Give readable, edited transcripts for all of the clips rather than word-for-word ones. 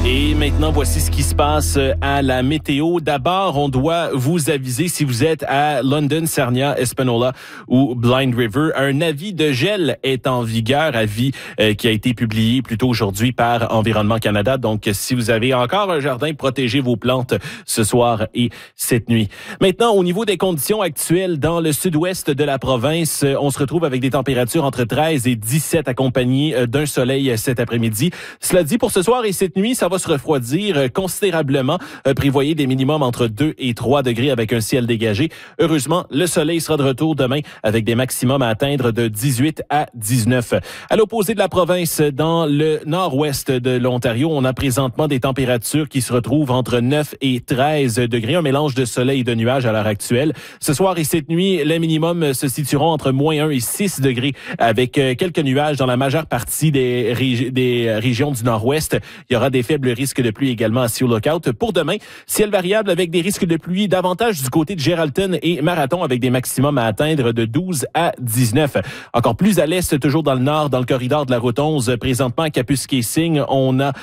Et maintenant, voici ce qui se passe à la météo. D'abord, on doit vous aviser si vous êtes à London, Sarnia, Espanola ou Blind River. Un avis de gel est en vigueur, avis qui a été publié plus tôt aujourd'hui par Environnement Canada. Donc, si vous avez encore un jardin, protégez vos plantes ce soir et cette nuit. Maintenant, au niveau des conditions actuelles dans le sud-ouest de la province, on se retrouve avec des températures entre 13 et 17 accompagnées d'un soleil cet après-midi. Cela dit, pour ce soir et cette nuit, ça va se refroidir considérablement. Prévoyez des minimums entre 2 et 3 degrés avec un ciel dégagé. Heureusement, le soleil sera de retour demain avec des maximums à atteindre de 18 à 19. À l'opposé de la province, dans le nord-ouest de l'Ontario, on a présentement des températures qui se retrouvent entre 9 et 13 degrés, un mélange de soleil et de nuages à l'heure actuelle. Ce soir et cette nuit, les minimums se situeront entre moins 1 et 6 degrés avec quelques nuages dans la majeure partie des régions du nord-ouest. Il y aura des faibles risques de pluie également à Sea Lookout. Pour demain, ciel variable avec des risques de pluie davantage du côté de Geraldton et Marathon avec des maximums à atteindre de 12 à 19. Encore plus à l'est, toujours dans le nord, dans le corridor de la route 11, présentement à Kapuskasing, on a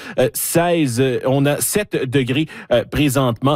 7 degrés présentement.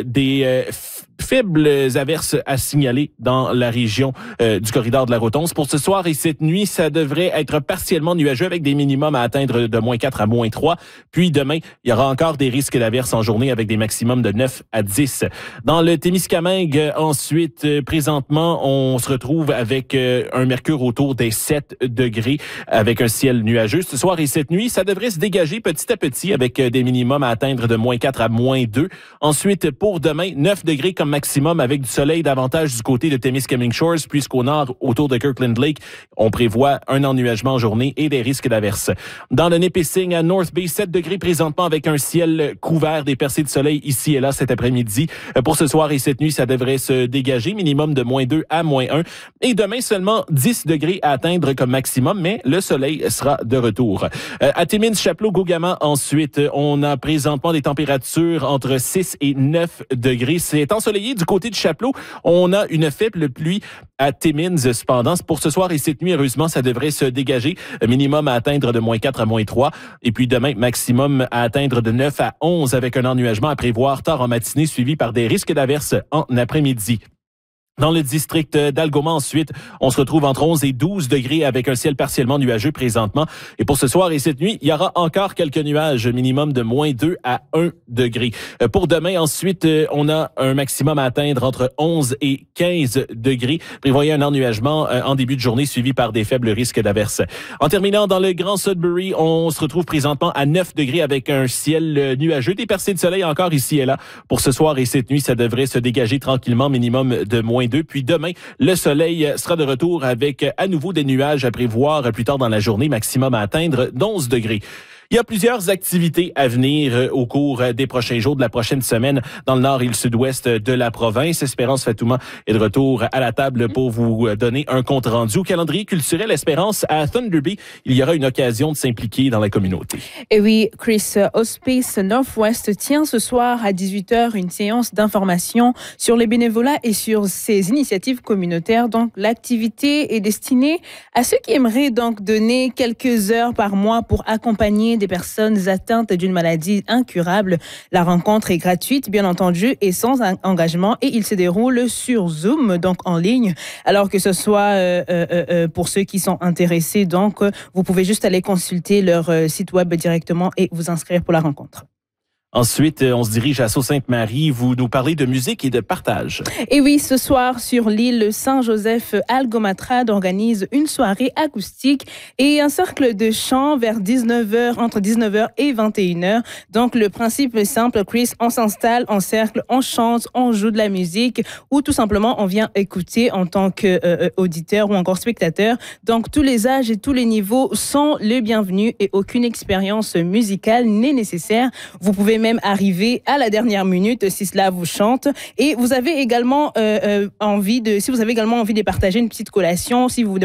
Des faibles averses à signaler dans la région du corridor de la route 11. Pour ce soir et cette nuit, ça devrait être partiellement nuageux avec des minimums à atteindre de moins 4 à moins 3. Puis demain, il y aura encore des risques d'averses en journée avec des maximums de 9 à 10. Dans le Témiscamingue, ensuite, présentement, on se retrouve avec un mercure autour des 7 degrés avec un ciel nuageux. Ce soir et cette nuit, ça devrait se dégager petit à petit avec des minimums à atteindre de moins 4 à moins 2. Ensuite, pour demain, 9 degrés comme maximum avec du soleil davantage du côté de Témiscamingue Shores, puisqu'au nord, autour de Kirkland Lake, on prévoit un ennuagement en journée et des risques d'averses. Dans le Nipissing, à North Bay, 7 degrés présentement avec un ciel couvert, des percées de soleil ici et là cet après-midi. Pour ce soir et cette nuit, ça devrait se dégager, minimum de moins 2 à moins 1. Et demain, seulement 10 degrés à atteindre comme maximum, mais le soleil sera de retour. À Timmins, Chapleau, Gogama, ensuite, on a présentement des températures entre 6 et 9 degrés. C'est ensoleillé du côté de Chapleau. On a une faible pluie à Timmins. Cependant, pour ce soir et cette nuit, heureusement, ça devrait se dégager. Minimum à atteindre de moins 4 à moins 3. Et puis demain, maximum à atteindre de 9 à 11 avec un ennuagement à prévoir tard en matinée suivi par des risques d'averses en après-midi. Dans le district d'Algoma, ensuite, on se retrouve entre 11 et 12 degrés avec un ciel partiellement nuageux présentement. Et pour ce soir et cette nuit, il y aura encore quelques nuages, minimum de moins 2 à 1 degré. Pour demain, ensuite, on a un maximum à atteindre entre 11 et 15 degrés. Prévoyez un ennuagement en début de journée suivi par des faibles risques d'averses. En terminant, dans le Grand Sudbury, on se retrouve présentement à 9 degrés avec un ciel nuageux. Des percées de soleil encore ici et là. Pour ce soir et cette nuit, ça devrait se dégager tranquillement, minimum de moins 2. Puis demain, le soleil sera de retour avec à nouveau des nuages à prévoir plus tard dans la journée, maximum à atteindre d'11 degrés. Il y a plusieurs activités à venir au cours des prochains jours, de la prochaine semaine, dans le nord et le sud-ouest de la province. Espérance Fatouma est de retour à la table pour vous donner un compte-rendu. Au calendrier culturel Espérance à Thunder Bay, il y aura une occasion de s'impliquer dans la communauté. Et oui, Chris, Hospice Northwest tient ce soir à 18h une séance d'information sur les bénévolats et sur ses initiatives communautaires. Donc, l'activité est destinée à ceux qui aimeraient donc donner quelques heures par mois pour accompagner des personnes atteintes d'une maladie incurable. La rencontre est gratuite, bien entendu, et sans engagement, et il se déroule sur Zoom, donc en ligne. Alors que ce soit pour ceux qui sont intéressés, donc vous pouvez juste aller consulter leur site web directement et vous inscrire pour la rencontre. Ensuite, on se dirige à Sault-Sainte-Marie. Vous nous parlez de musique et de partage. Et oui, ce soir, sur l'île Saint-Joseph, Algomatrad organise une soirée acoustique et un cercle de chant vers 19h, entre 19h et 21h. Donc, le principe est simple, Chris, on s'installe en cercle, on chante, on joue de la musique ou tout simplement, on vient écouter en tant qu'auditeur ou encore spectateur. Donc, tous les âges et tous les niveaux sont les bienvenus et aucune expérience musicale n'est nécessaire. Vous pouvez même arriver à la dernière minute si cela vous chante. Et vous avez également si vous avez également envie de partager une petite collation, si vous